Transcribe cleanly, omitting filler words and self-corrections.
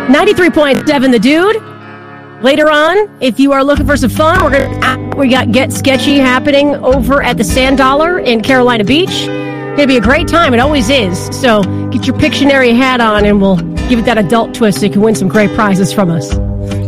93.7 The Dude. Later on, if you are looking for some fun, we got Get Sketchy happening over at the Sand Dollar in Carolina Beach. Going to be a great time. It always is. So get your Pictionary hat on and we'll give it that adult twist so you can win some great prizes from us.